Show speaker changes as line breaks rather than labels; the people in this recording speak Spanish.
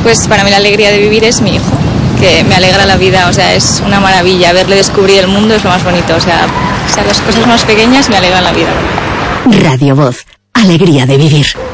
Pues para mí la alegría de vivir es mi hijo, que me alegra la vida, o sea, es una maravilla. Verle descubrir el mundo es lo más bonito, o sea, las cosas más pequeñas me alegran la vida.
Radio Voz, alegría de vivir.